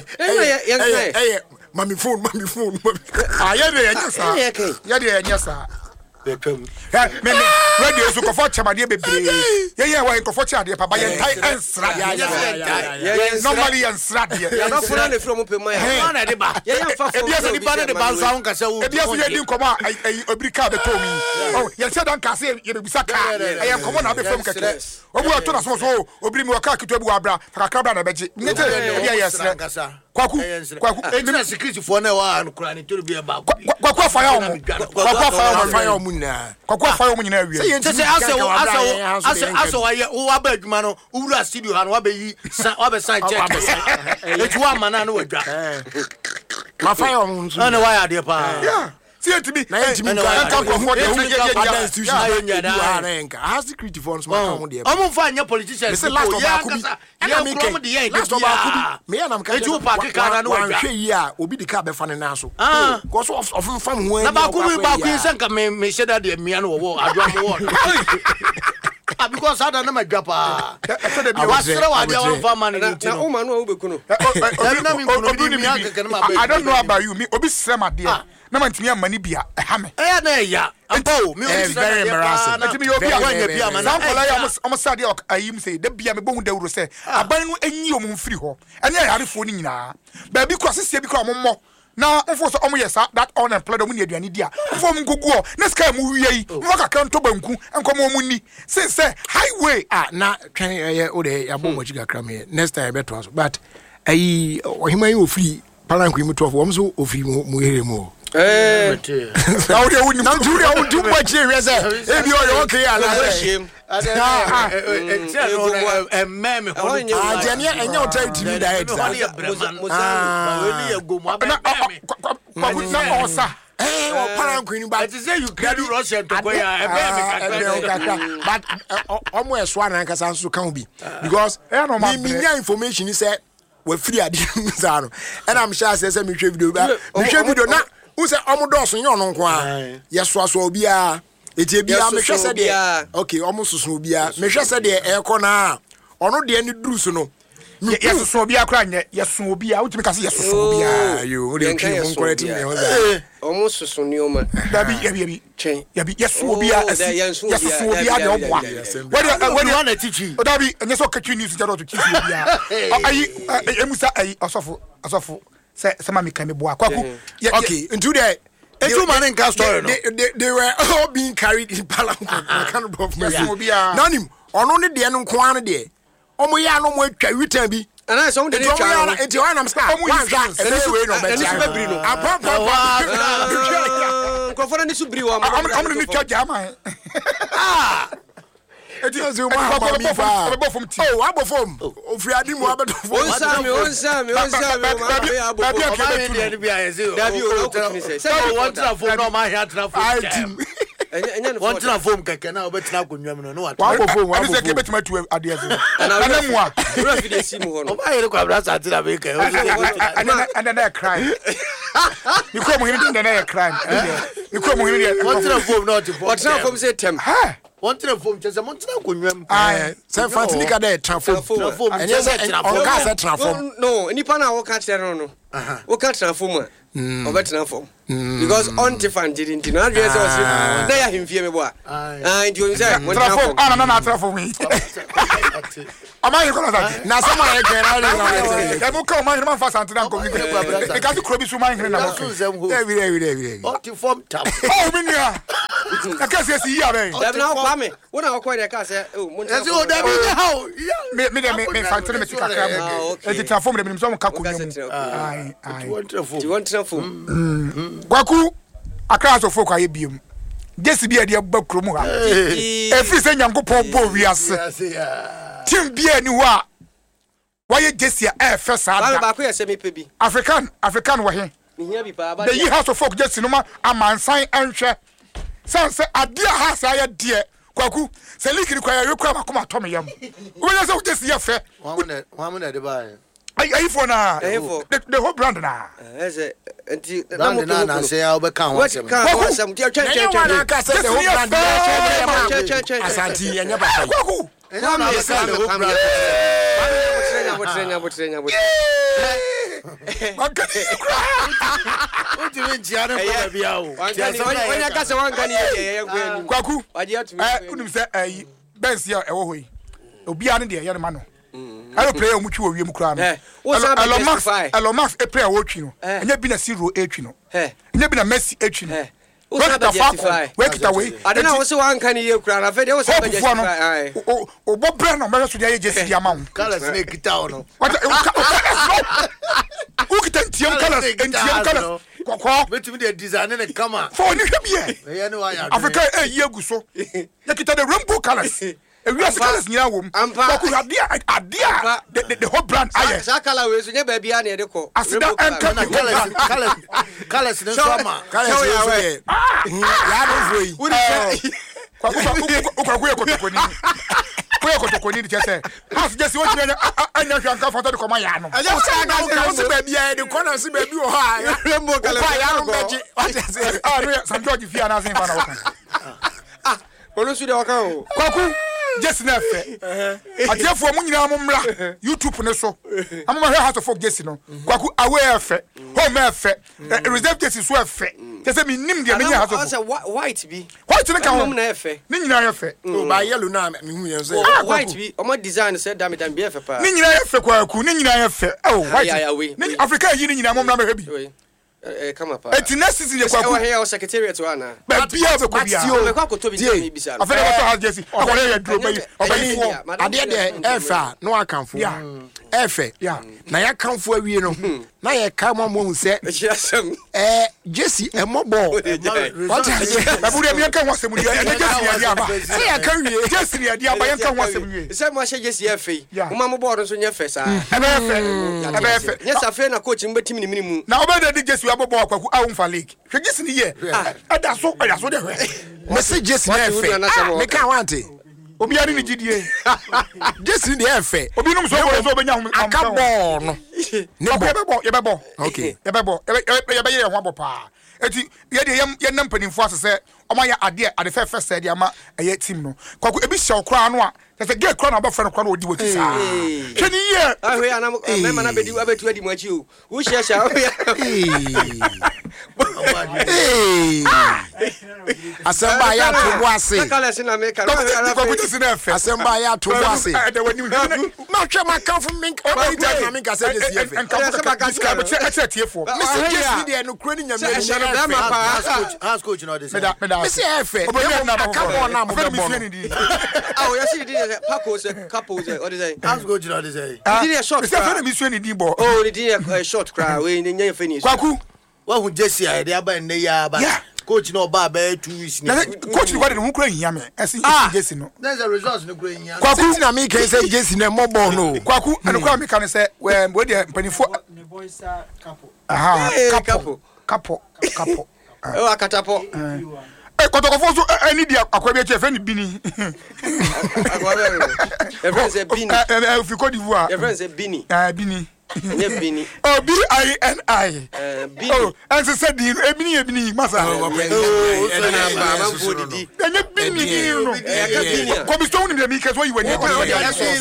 mami phone ya de nyasa me radio so kofo chamade bebre ye wa kofo chamade papa ye tai ensra normally ensra ya no funa ne from pe mo ya na de ba ya fa fo ebia se di ba de ba nsa ho kasa wo ebia se ye di nkoma obrika be to mi oh ye se dan kase ye be bisaka ye nkoma na be from keke obu ato na so obri mi waka kitu ebu abra kakabra na beji nete ebia ye sre Kwaku enna security for na wa no kura ni to bi ba Kwaku afaya omu na Kwaku afaya omu nyina awie se aso wa ba adwuma no wura studio ha no wa be yi wa be sign check etu wa mana no wadwa ma fire omu so na wa ya de pa yeah see it me na enti mi ka ko for the institution has security for small come there omu fa nya politicians say last of akubi ya mi ke last of akubi me ya na mka etu pa ke kana no wadwa hwe yi a obi di ka be fa ne na so go so of fam ho na ba ku senka me sheda de mia no wo adwa mo wo because I don't know my job. I was I don't know about you. Me obi sema dia. Na mantimi amani bia ehame. Ya. Ampo me very embarrassing. Mantimi obi awanya bia man. Sankola ya omsade ayim say da bia me bohu da wuro say aban no anyi omum firi ho. Ene yarefo ni nyina. Ba bi kwa sese bi kwa mommo. Na mfo so omo yesa that unemployed omo ni aduane dia mfo mo guguo na sky mo wie yi mo ka kan to banku enkom omo ni say highway na twen ye o de ya bo mo chiga kram next time beto so but ayi ohima yi ofiri palanku mi 12 omo so ofiri mo here mo na o de woni na tu de o du mo chire we say e bi o yo okay ala shame meme ajania enya o try tv diet na osa o palanku ni ba it is say you carry Russia to go ya but omo eso ana nkasa nso kan bi because me nya information say we free ade nza no and I'm sure say me hwe video na who say omo do so nyon nko a yeso aso obi a etie bia me hwe say de okay omo soso obi a me hwe say de e ko na ono de ni duru so no yeso obi akra nye yeso obi a utimi kase yeso obi a yo o de twi mo correct me ho say omo soso ni o ma dabi chen yabi yeso obi a yeso obi a de obwa when you na teach o dabi nyeso katwi news jaro to chief obi a ayi emusa ayi asofo say mama kan me boa Kwaku okay into there etu man in story no they were all being carried in parliament kind of nanim ono ne de no nko an de omo ya no mo atwa witan bi ana so de twa enti wa nam ska omo use we no be bri no ko fora ni su bri wa am ni twa jama eti o ma ba mi fa oh abofom ofri adi mu abedo onsami dabi o say want to phone no ma here phone want to phone keke na obetina gonwam no what abofom say ke betima tu ade azu ana mu a refi de simu ho no o ba yere kwa bra sa tira be ke and then crime you come here and then crime you come here want to phone not to what now from say tem want to phone chese montina gonwam say fantilika de transform and yes on ka say transform no nipa na wo ka kire no wo ka transform obetna form because on Tiffan didn't know address us na ya himfie me boa and you say transform na transform Amani kono sa. Na sama e kera le. E mo ka amani man fa sante dan ko mi. E ka ti kro bi su man hene na mo. Ebi. Oti form tap. Oh mi nia. E ka se si ya be. Da na kwa me. Wona ko de ka se mo. Ese o da bi how. Me fa tere me ti kakra mo. E ti transform de me so mo ka ko nyum. Ai. You want transform? Kwaku akra so folk aye biem. Jesi bia de ba kromu ha. Efri se Nyankopon bo wiase. Tim bia ni ho a. Why Jesi e fe sa da. Ba ko ye se me pe bi. African wo he. Mihia bi pa ba. The ye house of folk Jesi no ma amansan anhwe. Sanse ade ha sa ya de. Kwaku se likiri kwa ya rekwa makoma to me yam. Wo ye se Jesi ye fe. Wa mo na de ba. Ayi for na. The whole brand na. Ese enti na say I be kan what can some check The whole brand. Asanti enya ba kai. Kwaku. na be say the whole brand. Kwaku unim say Benz ya ewo hoyi obi ane de ye no ma no ayo player omutwi wo wiem kura no Elon Musk e player wo twi no enya bi na zero e twi no enya bi na Messi e twi no we kita we adena wo se wan kan ye kura na fe de wo se be justify o bo brand no me so de ye jesi dia ma wo Colors ne kita no what o kita ntiem colors kokko betimi de design ne kama for ni hwe bie ye ne wa ya Africa e ye gu so ye kita the rainbow colors we are colors nyina wom kokko adia the whole brand aye sa color we so nye ba bia na ye de ko asida colors ne so ma Colors ye. Ya no foi. Kwa kotokoni ni chese has just what you anya hwanka foto de koma ya no Aja sa na ko se ba bia de ko na se ba bi o ha. rainbow color Ya no meji. What is it? no San George fia na sen fa na waka ono su de waka o kwaku Jesi na fe atiafo mu nyina mo mra YouTube ne so amama hwe house of folk Jesi no kwaku away fe home fe reserve Jesi so fe kese mi nim de menya house of folk white bi white ne ka ho na fe ni nyina ye fe O ba yellow na me hu yen so. white bi o mo design se dam bi fe pa ni nyina ye fe kwaku ni nyina ye fe oh white ni Africa yi ni nyina mo mra me bi come up. Eti next season ye kwaku. Ewa here secretariat wana. Ba bia be ko bia. Me kwa ko to bi tani bisa. Afele wato has Jesi. Akore ye duro bayi. Obani fo. Ade de efa no akanfo. Efe. Na ya kanfo awie no. Na ye ka mo hu se. Jesi emobo. What is it? Ba buru mi kan wasem dia. Ene Jesi ya dia ba. Se ya kan wie. Jesi ya dia ba yan kan wasem wie. Se mo hye Jesi efe. Mo ma mo board so nya fe sa. Ebe efe. Yes afe na coach mbetimi ni minimu. Na obede di Jesi abobo akwaku awunfa league. Hwe Jesi ni ye. Ada so de hwe. Me se Jesi na efe. Me kan wante. Obi ani ni gidie. Jesi ni efe. Obi num so bo so obenya hu. Aka ball no. Ne bebo. Okay. Ye ye ho abo pa. Eti ye de ye nam panimfo asese omanya ade fe said ama eye team no. Kwaku ebi hye okra no a se get kra na abafra no kra no odi woti sa. Hwe ni ye. Ahwe ana mema na bedi abetu adi machi o. Wo hye Asamba ya to boase. Kala se na me ka. Kwaku Jesi na fe. Asamba ya to boase. De wani Ma hwe ma kan fu mink. O ba ita na mink ase Jesi efe. Enka tiefo. Mr. Jesi de no kro ni nyame House coach no this. Mr. Efe. Aka ball na mo be ball. Ah, you see the Paco se couple se what is it? House coach no this. Did a shot. Mr. Fena mi sue ni di ball. Oh, they did a shot cry we nya finish. Kwaku Wa hu Jesi ya de aba nne ya ba. Coach no ba ba 2 weeks ni. na coach ni wade no kura hia me esi Jesi no. There's a results no kura hia. Kwaku na me can say Jesi na mo ball no. Kwaku ene kwa me kan say we de mpanifo. Aha, couple. Oh, akatapo. Kotokofo so ani dia akwa bi eche fe ni bini. Your friend say bini. Fi Cote d'Ivoire. Your friend say bini. Bini. Yeah, bini. Oh, BINI. Bini. Oh, and se said bini masa. Bini no. Ko bi so ni me because when you were near.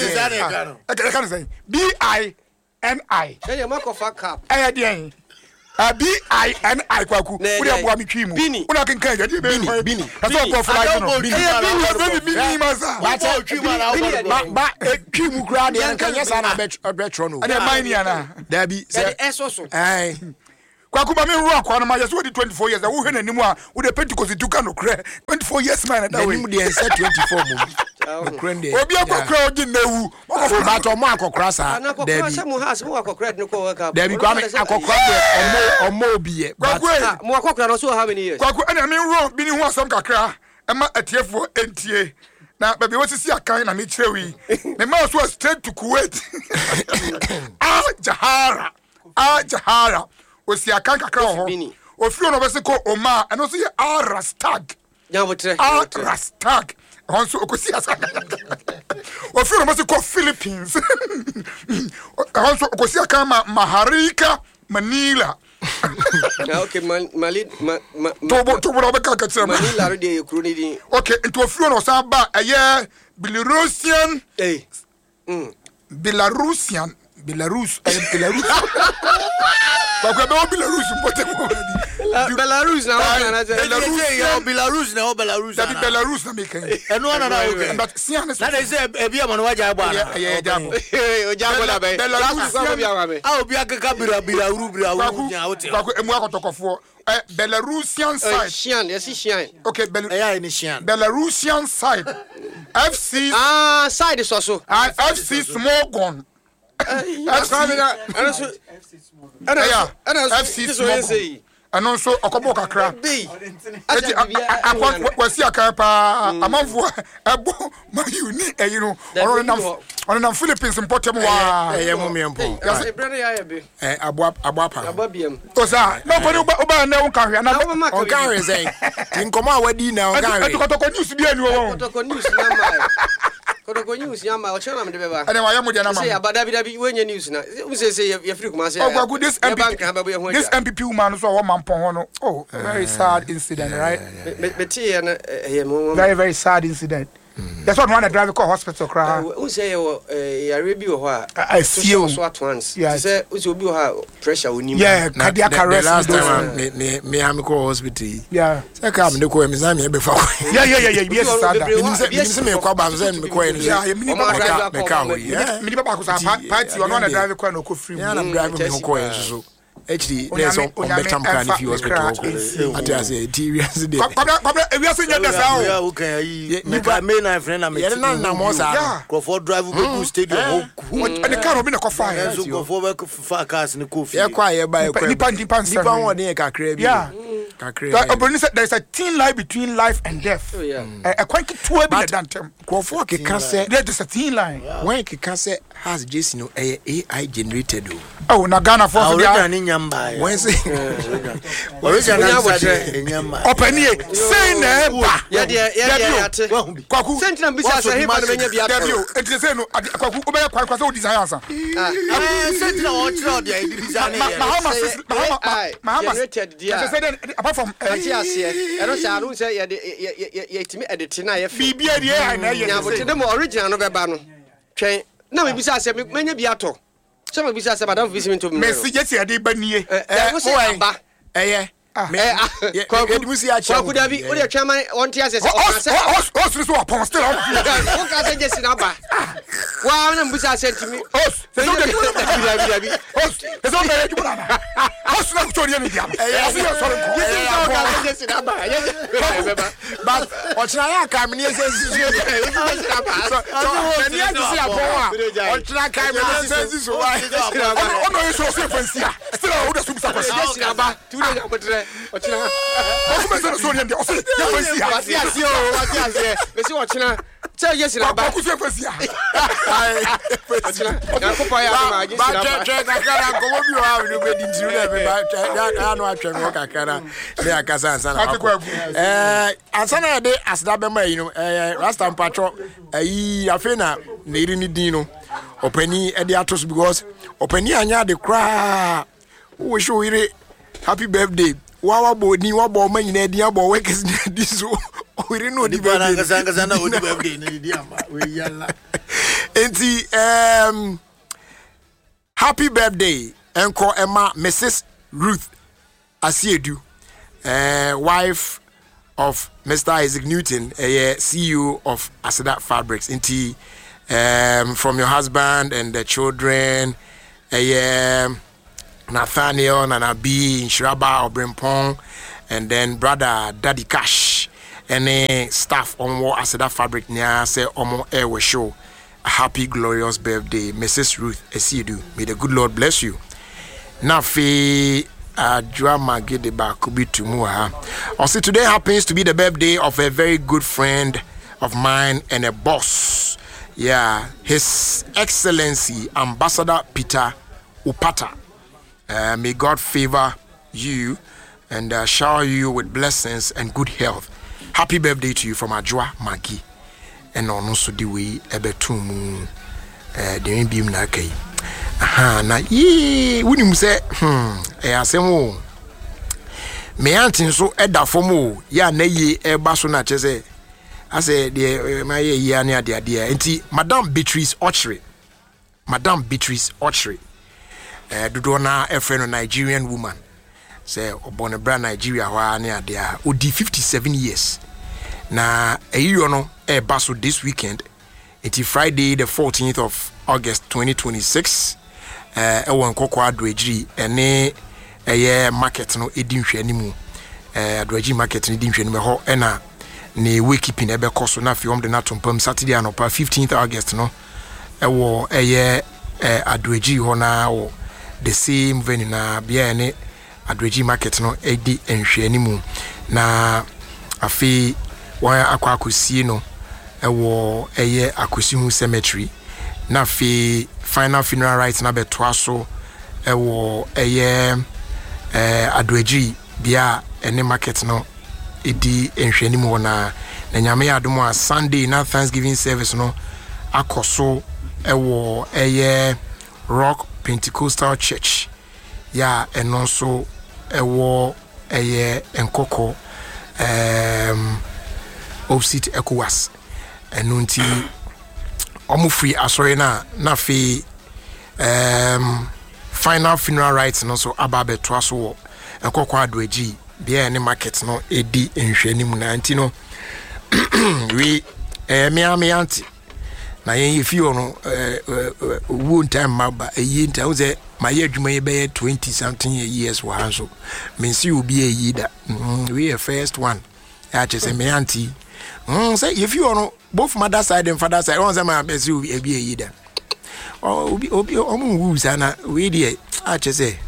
I can say BINI. Say you mark of a cap. Eh dia. B-I-N-I kwaku. We are boy me twi mu. Una kan kan ya Bini. Aso go fly no. Bini masa. Ba twi mu kra de kan yesa na betro no. And mine yana. Dabi say esoso. Kwaku ba me ru akwa no ma yeso di 24 years. Wo hwe nanim a wo de Pentecost tuka no kra 24 years man na we. Nanim de ense 24 mo. Obi akokra ogi nawu. Ba to mo akokra sa. Dabi. Mo has mo akokra no ko work up. Dabi kwa me akokra de omo obi ye. Kwaku mo akokra no so how many years? Kwaku ana me ru bi ni ho asam kakra. Ema atiefo entie. Na baby wosisi akan na me kirewi. Me ma so straight to Kuwait. Jahara. Osi akan kakra ho. Ofio no bese ko Oma, eno so ye Arastag. Arastag. Honso okosi asaka. Ofio no bese ko Philippines. Honso okosi akan Maharika, Manila. Okay, Malid to beka katsema. Manila re de kru ni din. Okay, into ofio no san ba eye Belarusian. Belarusian. Belarus. Bakwa be Belarus mpote mo. Belarus na Belarus na Belarus. That Belarus na make. Eno na okay. But sian na dey say ebi am no waja agba na. Jamo. O jamo la be. Belarus ko bi awa me. Obi akaka bira nya oti. Bakwa emu akotokofo. Belarusian side. Shian, yes Shian. Okay, ni Shian. Belarusian side. FC side is also. FC small gun. FC small. And also okobo kakra wasi akapa amanfo ebo mayuni eyino onam Philippines importem wa eyemo miempo abuapam oza no pori oba na won kahwe na on kahwe say nkomo awadi na on kahwe kotoko news bi anu wo kotoko news na ma kotoko news ya ma o chana me de beba ene wa yemo de na ma say abadabi wenye news na say ya free kuma say this MPP woman so wo mampon ho no. Oh, very sad incident, right? Very, very sad incident. That's what one that drive to hospital cry. Who say you review her? I feel so at once. Yeah, say who be her pressure we need. Yeah, cardiac arrest. Last time me am go hospital. Yeah. Say come dey ko me say me be for. Yeah. Yes, sad. Me say me ko ba me me ko en. Yeah, me can we. Me ba ko sa party one that drive ko no ko free. Yeah, I'm driving me ko en so. Actually, there's on better can if you hospital. I just say serious day. We are saying that how. Yeah, okay. Me ka me na friend na me. Yeah, na mo sa. Go for drive go stadium. And the car be na ko fire. So go for work for cars ni Kofi. Yeah, kwa ye ba ye kwa. Nipa won dey kakra bi. Yeah. Kakra. There's a thin line between life and death. Oh yeah. A quite two be than them. Go for ke kan say there's a thin line. When ke kan say has just no AI generated. Oh, na Ghana for the when say original open here say na ba yeah kwaku sentina bisa say he man menya bia debio enti say no kwaku obeya kwaku say o design answer sentina o tro dia design Mahama generated dia say apart from ero sha no say ye timi edit na ye bibia dia na ye na original no beba no twen na me bisa say menya bia to some bisa say madam visi me to me Messi yeti ade ba nie Edmusi a kwa kudabi o de twama on tia say o so upon still on o ka say jesi na ba wa na mbusa sentimi so na jubula o so na tori ni dia jesi na ba but o try aka me say so ni a jesi apon o try aka me say so o no so so fancy still o de so bisa jesi na ba tu de akotre o try o so so ni dia o so ya fancy besi o try tell jesi na ba o so fancy ya ko pa ya ma jesi na ba kakara ko mo bi wa no be di ntiru na be ba no atwe no kakara me akasa ansana ansana de asda be ma yi no rasta mpatro ayi afena na iri ni din no opani e de atos because opani anya de kra wo show ire happy birthday wa bodi wa bo ma nyina dia bo we kesi di so ire no di birthday kasa na odi birthday na di amba we yalla enti happy birthday enko Emma Mrs. Ruth Asiedu, wife of Mr. Isaac Newton, CEO of Aseda Fabrics. Inti, from your husband and the children, Nathaniel, Nanabi, Shiraba, Obrimpong, and then brother Daddy Cash, and staff on what Aseda Fabric near say Omo Airway Show. A happy, glorious birthday, Mrs. Ruth Esiedu. May the good Lord bless you. Nafi Drama Gedeba Kubitumua. Also, today happens to be the birthday of a very good friend of mine and a boss. Yeah, His Excellency Ambassador Peter Upata. May God favor you and shower you with blessings and good health. Happy birthday to you from Ajwa Magi. And also the way Ebetumu the beam na kai. Aha, na ye wunim say asemo. Me antin so eda fomo ya na ye eba so na chese. Ase de my ye ane ade enti Madam Beatrice Ochre. Madam Beatrice Ochre. Dodo na a friend of Nigerian woman. Say obone bra Nigeria hwa ne ade a odi 57 years. Na eyo no e baso this weekend. It's Friday the 14th of August 2026. Ewan koko adwejiri ene market no edinhwe animu. Adweji market no edinhwe animu ho ena ne wakekeeping ebe koso na fi omde na tompam Saturday anopa 15th August no. Ewo adweji ho na wo the same venue na bia ene adweji market no edi enhwe animu na afi wa akwa akosie no ewo akosihu cemetery na fi final funeral rites na betwa so ewo adweji bia ene market no edi enhwani mu na nyame adom a Sunday na Thanksgiving service no akoso ewo Rock Pentecostal Church ya eno so ewo enkoko opposite ECOWAS enunti omu free asori na fi final funeral rites no so ababe to aso enkoko adweji bia any market no edi enhwani mu na anti no we me anti na yen fi ono one time maba eyi nta uze my adwuma ye be 20 something years wa hanso me see obi eyi da we first one I just say me auntie say if you know both mother side and father side, one say my best you be a year. Obi omu sana we dey I just say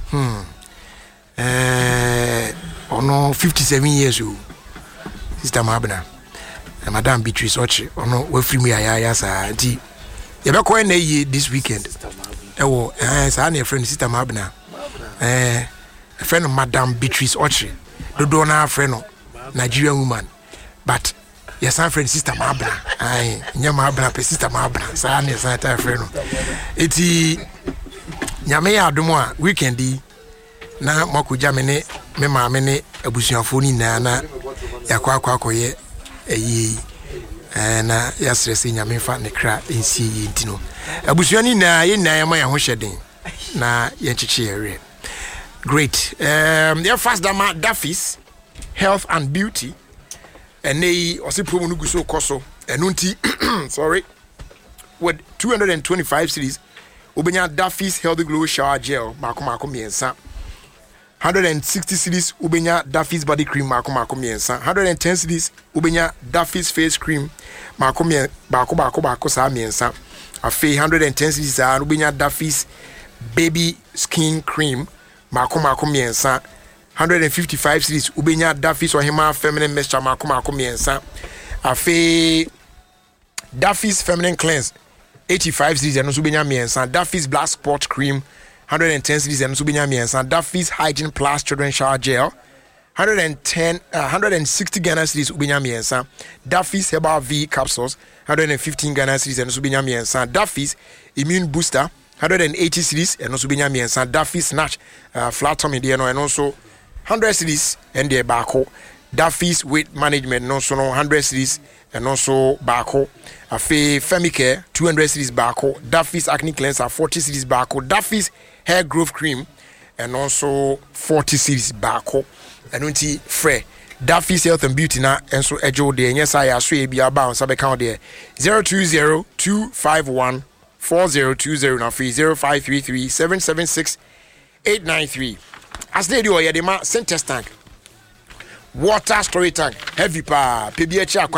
no 57 years old. Sister Mabna. Madam Beatrice Ochi no we free me ayaya sa anti. You be going there this weekend. Ewo sa na friend Sister Mabna. A friend of Madam Beatrice Ochi. Do na friend of Nigerian woman. But yes, my friend Sister Mabna. Aye, nyama Mabna pe Sister Mabna. Sa na sa ta friend. Eti nyame ya adomo a weekend na makuja me maame ne abusuafo ni na yakwa akoye eyi na yasrese nyame fa ne kra ensi yi ntino abusuani na ye na yama ya ho hyeden na ye chichi ere great their first dama Daffy's Health and Beauty and they osi promo no guso koso enunti sorry with 225 cedis obenya Daffy's Healthy Glow Shower Gel mako miensa 160 cedis ubenya Daffy's body cream mako miensa 110 cedis ubenya Daffy's face cream mako sa miensa afi 110 cedis ubenya Daffy's baby skin cream mako miensa 155 cedis ubenya Daffy's Ohima feminine moisture mako miensa afi Daffy's feminine cleanse 85 cedis and ubenya miensa Daffy's black spot cream 110 cedis and subenya miensa Daffy's Hygiene Plus Children Shower Gel 160 Ghana cedis ubenya miensa Daffy's Herbal V capsules 115 Ghana cedis and subenya miensa Daffy's Immune Booster 180 cedis and subenya miensa Daffy's Snatch flat tummy there and also 100 cedis and the bako Daffy's Weight Management no so 100 cedis and also bako afi Femicare 200 cedis bako Daffy's Acne Cleanser 40 cedis bako Daffy's Hair Growth Cream and also 40 series baako ɛno nti frɛ Duffy's Health and Beauty na enso ejo de nyɛ sa ya so e bia ba on sabe count there 0202514020 na free 0533776893 as they do ye de ma Centers tank water storage tank heavy pa pe bi a